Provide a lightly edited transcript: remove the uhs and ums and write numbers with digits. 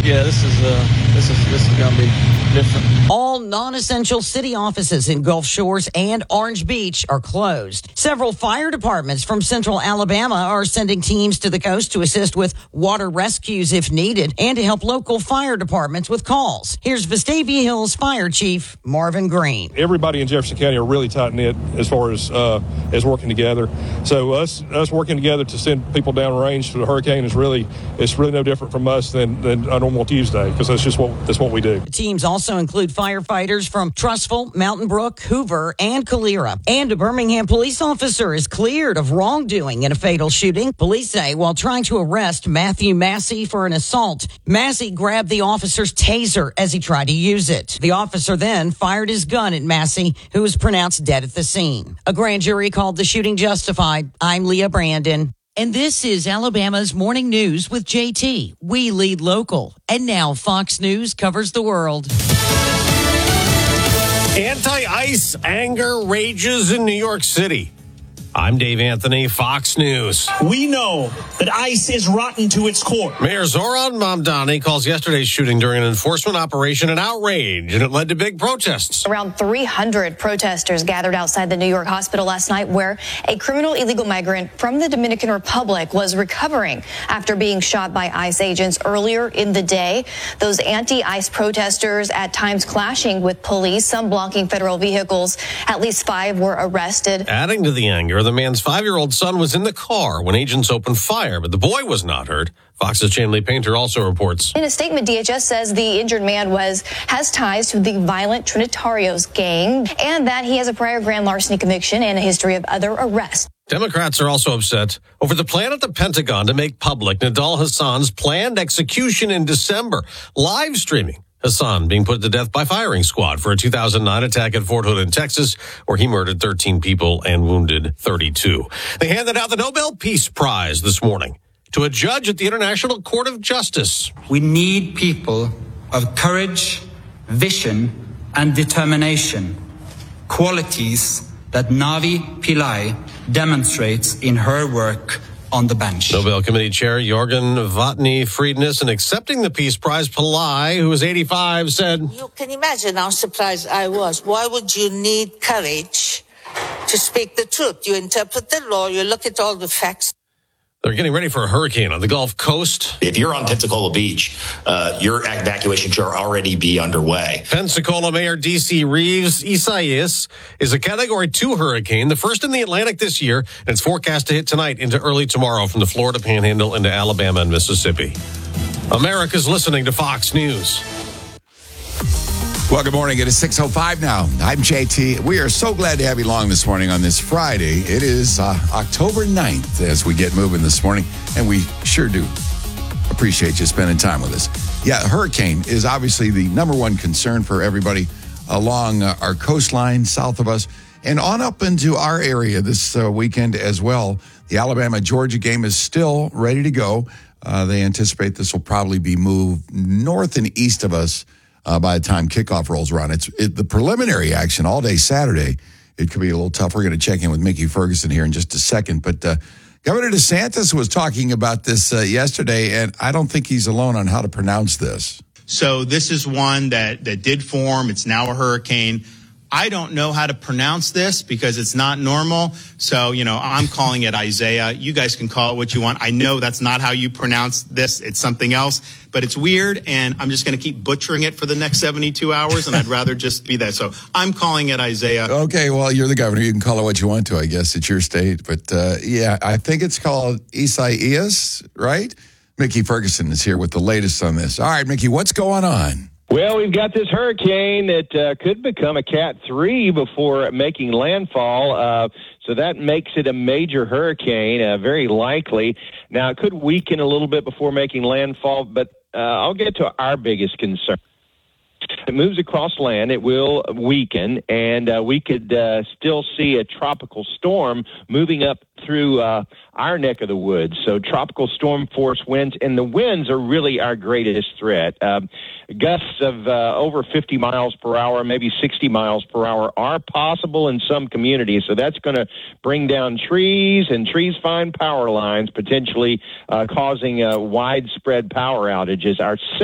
Yeah, this is going to be different. All non-essential city offices in Gulf Shores and Orange Beach are closed. Several fire departments from central Alabama are sending teams to the coast to assist with water rescues if needed and to help local fire departments with calls. Here's Vestavia Hills Fire Chief Marvin Green. Everybody in Jefferson County are really tight-knit as far as working together. So us working together to send people downrange to the hurricane is really no different from us than a normal Tuesday, because that's what we do. The teams also include firefighters from Trussville, Mountain Brook, Hoover, and Calera. And a Birmingham police officer is cleared of wrongdoing in a fatal shooting. Police say while trying to arrest Matthew Massey for an assault, Massey grabbed the officer's taser as he tried to use it. The officer then fired his gun at Massey, who was pronounced dead at the scene. A grand jury called the shooting justified. I'm Leah Brandon. And this is Alabama's Morning News with JT. We lead local. And now Fox News covers the world. Anti-ICE anger rages in New York City. I'm Dave Anthony, Fox News. We know that ICE is rotten to its core. Mayor Zohran Mamdani calls yesterday's shooting during an enforcement operation an outrage, and it led to big protests. Around 300 protesters gathered outside the New York hospital last night, where a criminal illegal migrant from the Dominican Republic was recovering after being shot by ICE agents earlier in the day. Those anti-ICE protesters at times clashing with police, some blocking federal vehicles. At least 5 were arrested. Adding to the anger, the man's 5-year-old son was in the car when agents opened fire, but the boy was not hurt. Fox's Chanley Painter also reports. In a statement, DHS says the injured man has ties to the violent Trinitarios gang and that he has a prior grand larceny conviction and a history of other arrests. Democrats are also upset over the plan at the Pentagon to make public Nidal Hassan's planned execution in December, live streaming Hassan being put to death by firing squad for a 2009 attack at Fort Hood in Texas, where he murdered 13 people and wounded 32. They handed out the Nobel Peace Prize this morning to a judge at the International Court of Justice. We need people of courage, vision, and determination, qualities that Navi Pillai demonstrates in her work on the bench. Nobel Committee Chair Jorgen Vatni Friednissen accepting the Peace Prize. Pillai, who was 85, said, "You can imagine how surprised I was. Why would you need courage to speak the truth? You interpret the law, you look at all the facts." They're getting ready for a hurricane on the Gulf Coast. If you're on Pensacola Beach, your evacuation should already be underway. Pensacola Mayor D.C. Reeves Isaias is a Category 2 hurricane, the first in the Atlantic this year, and it's forecast to hit tonight into early tomorrow from the Florida Panhandle into Alabama and Mississippi. America's listening to Fox News. Well, good morning. It is 6:05 now. I'm JT. We are so glad to have you along this morning on this Friday. It is October 9th as we get moving this morning, and we sure do appreciate you spending time with us. Yeah, a hurricane is obviously the number one concern for everybody along our coastline south of us and on up into our area this weekend as well. The Alabama-Georgia game is still ready to go. They anticipate this will probably be moved north and east of us by the time kickoff rolls around. It's the preliminary action all day Saturday. It could be a little tough. We're going to check in with Mickey Ferguson here in just a second. But Governor DeSantis was talking about this yesterday, and I don't think he's alone on how to pronounce this. So this is one that did form. It's now a hurricane. I don't know how to pronounce this because it's not normal. So, I'm calling it Isaiah. You guys can call it what you want. I know that's not how you pronounce this. It's something else, but it's weird. And I'm just going to keep butchering it for the next 72 hours. And I'd rather just be that. So I'm calling it Isaiah. Okay. Well, you're the governor. You can call it what you want to, I guess. It's your state. But yeah, I think it's called Isaias, right? Mickey Ferguson is here with the latest on this. All right, Mickey, what's going on? Well, we've got this hurricane that could become a Cat 3 before making landfall. So that makes it a major hurricane, very likely. Now, it could weaken a little bit before making landfall, but I'll get to our biggest concern. It moves across land, it will weaken, and we could still see a tropical storm moving up through our neck of the woods. So tropical storm force winds, and the winds are really our greatest threat. Gusts of over 50 miles per hour, maybe 60 miles per hour are possible in some communities. So that's going to bring down trees, and trees find power lines, potentially causing widespread power outages. Our